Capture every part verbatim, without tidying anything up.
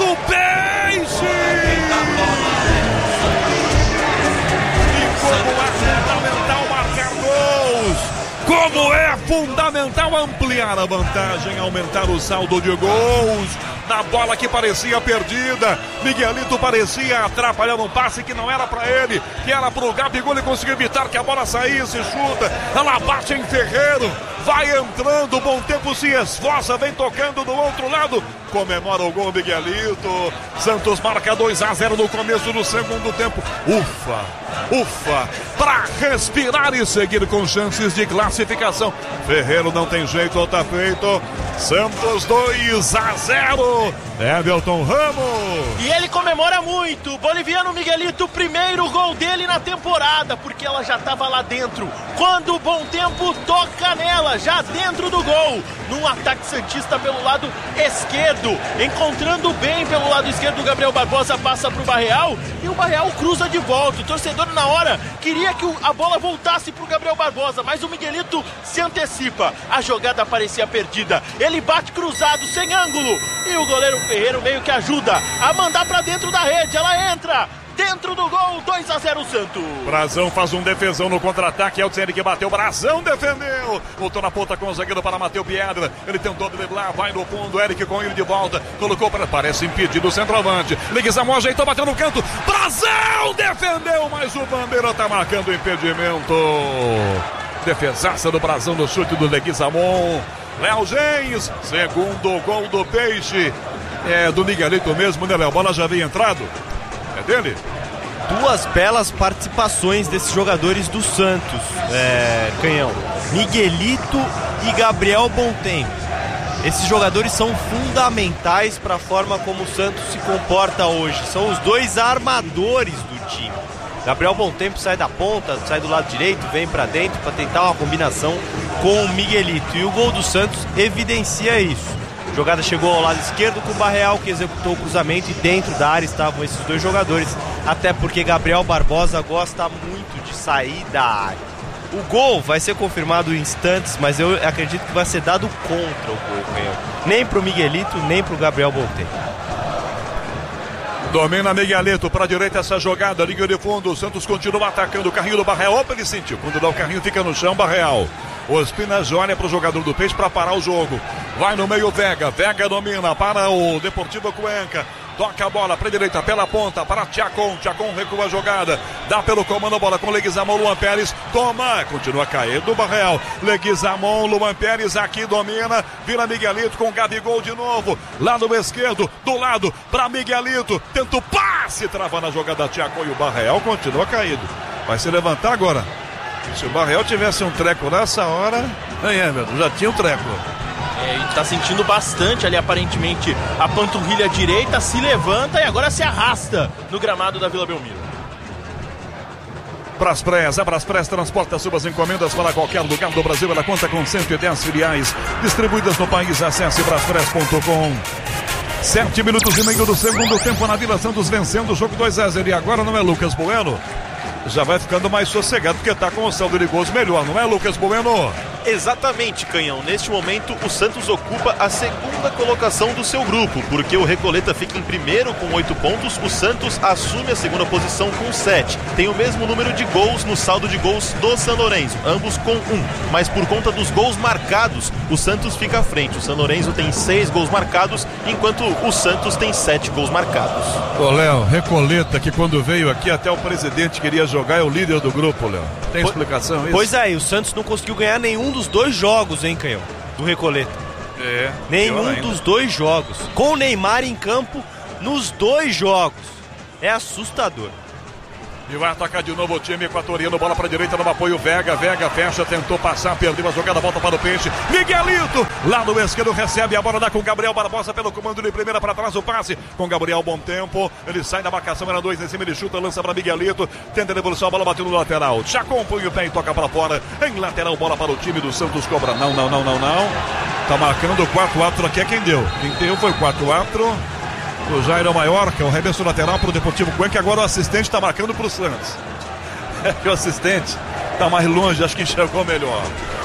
do Peixe! E como é fundamental marcar gols! Como é fundamental ampliar a vantagem, aumentar o saldo de gols. Na bola que parecia perdida, Miguelito parecia atrapalhando um passe que não era para ele, que era para o Gabigol. Ele conseguiu evitar que a bola saísse, chuta, ela bate em Ferreiro, vai entrando, Bom Tempo se esforça, vem tocando do outro lado, comemora o gol Miguelito. Santos marca dois a zero no começo do segundo tempo. Ufa, ufa, para respirar e seguir com chances de classificação. Ferreiro não tem jeito, tá feito. Santos dois a zero. Everton Ramos. E ele comemora muito. O boliviano Miguelito, primeiro gol dele na temporada, porque ela já estava lá dentro. Quando o Bom Tempo toca nela, já dentro do gol, num ataque santista pelo lado esquerdo, encontrando bem pelo lado esquerdo, o Gabriel Barbosa passa pro Barreal e o Barreal cruza de volta. O torcedor na hora queria que a bola voltasse pro Gabriel Barbosa, mas o Miguelito se antecipa. A jogada parecia perdida. Ele bate cruzado, sem ângulo, e o goleiro Ferreiro meio que ajuda a mandar pra dentro da rede. Ela entra dentro do gol, dois a zero Santos. Brazão faz um defesão no contra-ataque, é o Tsene que bateu, Brazão defendeu, voltou na ponta com o zagueiro para Matheus Piedra, ele tentou driblar, vai no fundo, Eric com ele de volta, colocou para, parece impedido o centroavante, Leguizamon ajeitou, bateu no canto, Brazão defendeu, mas o Bandeira tá marcando o impedimento. Defesaça do Brazão no chute do Leguizamon. Léo Gens, segundo gol do Peixe, é do Miguelito mesmo, né, Léo? A bola já havia entrado. É dele? Duas belas participações desses jogadores do Santos, é, Canhão. Miguelito e Gabriel Bom Tempo. Esses jogadores são fundamentais para a forma como o Santos se comporta hoje. São os dois armadores do time. Gabriel Bom Tempo sai da ponta, sai do lado direito, vem para dentro para tentar uma combinação com o Miguelito. E o gol do Santos evidencia isso. A jogada chegou ao lado esquerdo com o Barreal, que executou o cruzamento, e dentro da área estavam esses dois jogadores, até porque Gabriel Barbosa gosta muito de sair da área. O gol vai ser confirmado em instantes, mas eu acredito que vai ser dado contra o gol, nem pro Miguelito, nem pro Gabriel Bom Tempo. Domina Miguelito para a direita essa jogada, liga de fundo, o Santos continua atacando o carrinho do Barreal. Opa, ele sentiu, quando dá o carrinho fica no chão, Barreal. O Espinas olha para o jogador do Peixe para parar o jogo. Vai no meio Vega, Vega domina para o Deportivo Cuenca. Toca a bola para a direita, pela ponta, para Tchacon. Tchacon recua a jogada. Dá pelo comando a bola com Leguizamon, Luan Pérez. Toma, continua caindo o Barreal. Leguizamon, Luan Pérez aqui domina. Vira Miguelito com Gabigol de novo. Lado esquerdo, do lado para Miguelito. Tenta o passe, trava na jogada Tchacon e o Barreal continua caído. Vai se levantar agora. Se o Barreal tivesse um treco nessa hora, nem é, meu, já tinha um treco. É, e tá sentindo bastante ali, aparentemente, a panturrilha direita, se levanta e agora se arrasta no gramado da Vila Belmiro. Braspress, a Braspress transporta suas encomendas para qualquer lugar do Brasil. Ela conta com cento e dez filiais distribuídas no país. Acesse braspress ponto com. Sete minutos e meio do segundo tempo na Vila Santos, vencendo o jogo dois a zero. E agora não é Lucas Bueno? Já vai ficando mais sossegado porque tá com o saldo de gols melhor, não é, Lucas Bueno? Exatamente, Canhão. Neste momento, o Santos ocupa a segunda colocação do seu grupo, porque o Recoleta fica em primeiro com oito pontos, o Santos assume a segunda posição com sete. Tem o mesmo número de gols no saldo de gols do San Lorenzo, ambos com um. Mas por conta dos gols marcados, o Santos fica à frente. O San Lorenzo tem seis gols marcados, enquanto o Santos tem sete gols marcados. Ô, Léo, Recoleta, que quando veio aqui até o presidente queria jogar, é o líder do grupo, Léo. Tem po- explicação isso? Pois é, e o Santos não conseguiu ganhar nenhum dos dois jogos, hein, Canhão? Do Recoleta. É. Nenhum dos dois jogos. Com o Neymar em campo nos dois jogos. É assustador. E vai atacar de novo o time equatoriano, bola para a direita no apoio, Vega, Vega fecha, tentou passar, perdeu a jogada, volta para o Peixe, Miguelito, lá no esquerdo recebe a bola, dá com Gabriel Barbosa pelo comando de primeira para trás, o passe com Gabriel Bom Tempo, ele sai da marcação, era dois em cima, ele chuta, lança para Miguelito, tenta a devolução, a bola bateu no lateral, Chacon põe o pé e toca para fora, em lateral, bola para o time do Santos, cobra, não, não, não, não, não, tá marcando o quatro a quatro aqui, é quem deu, quem deu foi o quatro a quatro, o Jairo Maiorca, o reverso lateral para o Deportivo Cuenca, agora o assistente está marcando para o Santos. É que o assistente está mais longe, acho que enxergou melhor.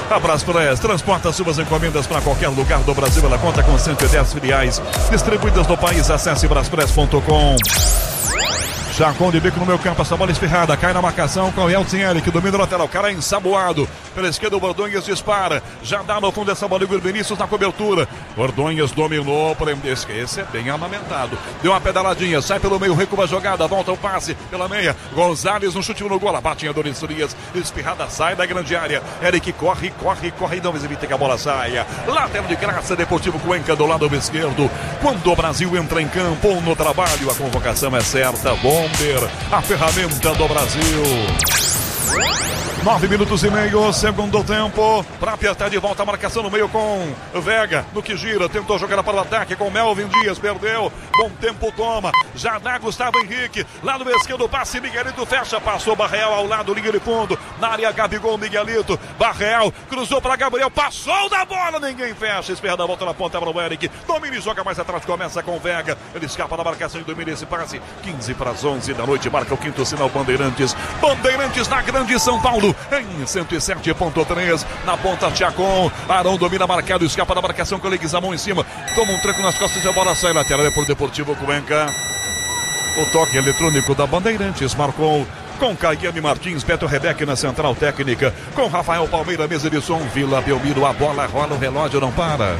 A Braspress transporta suas encomendas para qualquer lugar do Brasil. Ela conta com cento e dez filiais distribuídas no país. Acesse braspress ponto com. Chacon de bico no meu campo, essa bola espirrada, cai na marcação com o Elton que domina o lateral, cara ensaboado, pela esquerda o Ordonhas dispara, já dá no fundo essa bola, o Vinícius na cobertura, Ordonhas dominou, esse é bem amamentado, deu uma pedaladinha, sai pelo meio, recua a jogada, volta o passe pela meia, Gonzalez no chute no gol, a batinha do Oriçurias, espirrada, sai da grande área, Eric corre, corre, corre, não evita que a bola saia, lateral de graça, Deportivo Cuenca do lado esquerdo, quando o Brasil entra em campo ou no trabalho, a convocação é certa, bom a ferramenta do Brasil. Nove minutos e meio, segundo tempo, para apertar de volta a marcação no meio com Vega, no que gira, tentou jogar para o ataque com Melvin Dias, perdeu, bom tempo toma, já dá Gustavo Henrique, lado esquerdo, passe, Miguelito fecha, passou Barreal ao lado, linha de fundo, na área Gabigol, Miguelito, Barreal, cruzou para Gabriel, passou da bola, ninguém fecha, espera, volta na ponta para o Eric, domina e joga mais atrás, começa com Vega, ele escapa da marcação e domina esse passe, quinze para as onze da noite, marca o quinto sinal Bandeirantes, Bandeirantes na grande São Paulo, em cento e sete ponto três, na ponta Chacon, Arão domina marcado, escapa da marcação com o Leguizamon em cima, toma um tranco nas costas e a bola sai lateral, é por Deportivo Cuenca. O toque eletrônico da Bandeirantes marcou com Caiane Martins, Beto Rebeque na central técnica, com Rafael Palmeira, mesa de som, Vila Belmiro, a bola rola, o relógio não para.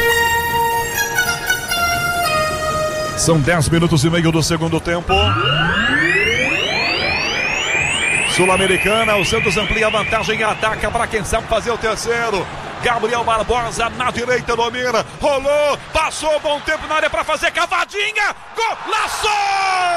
São dez minutos e meio do segundo tempo. Sul-Americana, o Santos amplia a vantagem e ataca para quem sabe fazer o terceiro. Gabriel Barbosa na direita domina, rolou, passou, bom tempo na área para fazer cavadinha, golaço!